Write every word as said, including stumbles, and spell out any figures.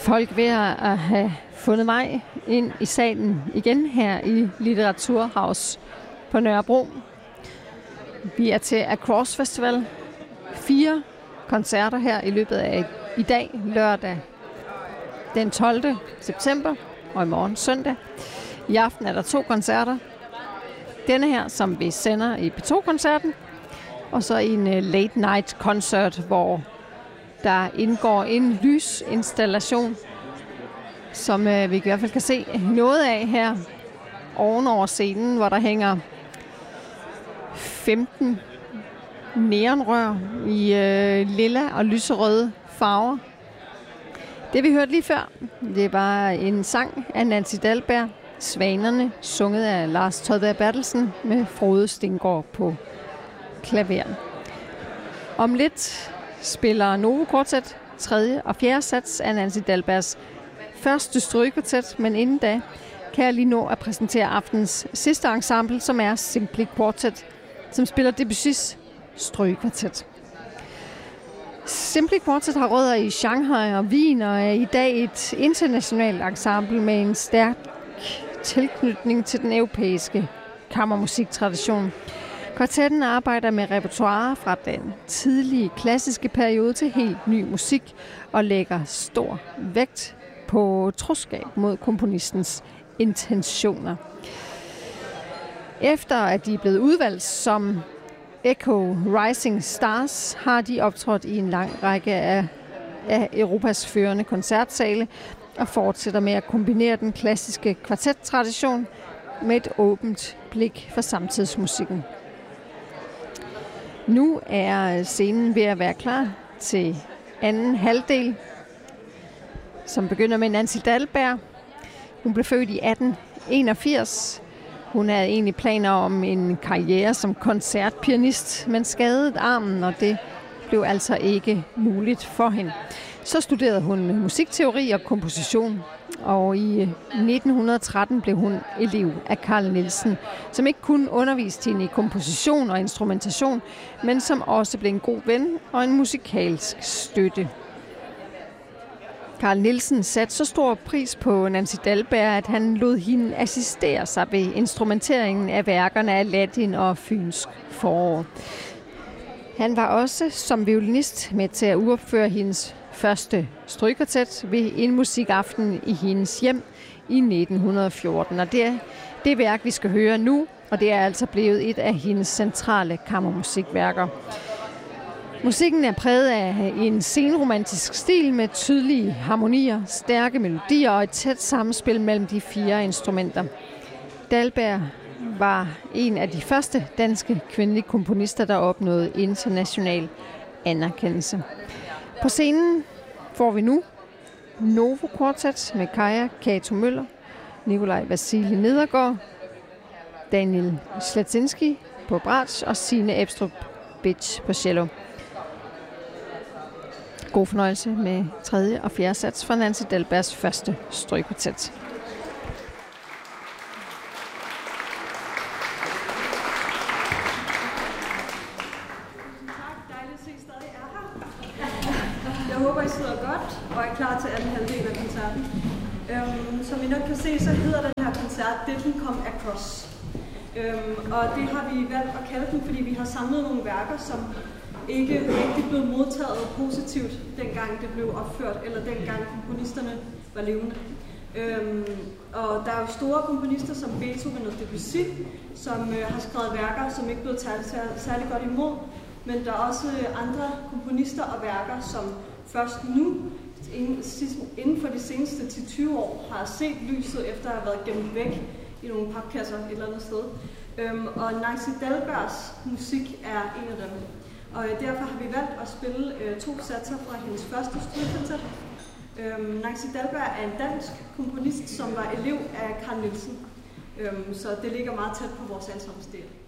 folk ved at have fundet vej ind i salen igen her i Litteraturhaus på Nørrebro. Vi er til Across Festival. Fire koncerter her i løbet af i dag, lørdag den tolvte september, og i morgen søndag. I aften er der to koncerter. Denne her, som vi sender i P to-koncerten, og så en uh, late night koncert, hvor der indgår en lysinstallation, som uh, vi i hvert fald kan se noget af her ovenover scenen, hvor der hænger femten neonrør i uh, lilla og lyserøde farver. Det vi hørte lige før, det var en sang af Nancy Dalberg, Svanerne, sunget af Lars Todberg Bertelsen med Frode Stengård på klaver. Om lidt spiller Novo Quartet tredje og fjerde sats af Nancy Dalbergs første strygekvartet, men inden da kan jeg lige nå at præsentere aftens sidste ensemble, som er Simply Quartet, som spiller Debussys strygekvartet. Simply Quartet har rødder i Shanghai og Wien og er i dag et internationalt ensemble med en stærk tilknytning til den europæiske kammermusiktradition. Kvartetten arbejder med repertoire fra den tidlige klassiske periode til helt ny musik og lægger stor vægt på troskab mod komponistens intentioner. Efter at de er blevet udvalgt som Echo Rising Stars, har de optrådt i en lang række af, af Europas førende koncertsale og fortsætter med at kombinere den klassiske kvartettradition med et åbent blik for samtidsmusikken. Nu er scenen ved at være klar til anden halvdel, som begynder med Nancy Dalberg. Hun blev født i atten enogfirs. Hun havde egentlig planer om en karriere som koncertpianist, men skadede armen, og det blev altså ikke muligt for hende. Så studerede hun musikteori og komposition, og i nitten tretten blev hun elev af Carl Nielsen, som ikke kun underviste hende i komposition og instrumentation, men som også blev en god ven og en musikalsk støtte. Carl Nielsen satte så stor pris på Nancy Dalberg, at han lod hende assistere sig ved instrumenteringen af værkerne af Latin og Fynsk forår. Han var også som violinist med til at uopføre hendes første strygekvartet ved en musikaften i hendes hjem i nitten fjorten. Og det er det værk, vi skal høre nu, og det er altså blevet et af hendes centrale kammermusikværker. Musikken er præget af en senromantisk stil med tydelige harmonier, stærke melodier og et tæt samspil mellem de fire instrumenter. Dalberg var en af de første danske kvindelige komponister, der opnåede international anerkendelse. På scenen får vi nu Novo Quartet med Kaja Kato Møller, Nikolaj Vasili Nedergaard, Daniel Slatzinski på bratsch og Signe Ebstrup Bitsch på cello. God fornøjelse med tredje og fjerde sats fra Nancy Dalbergs første strygekvartet. Jeg håber, I sidder godt og er klar til anden halvdel af koncerten. Øhm, som I nok kan se, så hedder den her koncert Didn't Come Across. Øhm, og det har vi valgt at kalde den, fordi vi har samlet nogle værker, som ikke rigtig blev modtaget positivt, dengang det blev opført, eller dengang komponisterne var levende. Øhm, og der er jo store komponister som Beethoven og Debussy, som øh, har skrevet værker, som ikke blev taget særlig godt imod. Men der er også andre komponister og værker, som først nu, inden for de seneste ti til tyve år, har set lyset efter at have været gemt væk i nogle papkasser et eller andet sted. Øhm, og Nancy Dalbergs musik er en af dem. Og derfor har vi valgt at spille øh, to satser fra hendes første strygekvartet. Øhm, Nancy Dalberg er en dansk komponist, som var elev af Carl Nielsen. Øhm, så det ligger meget tæt på vores ensemblestil.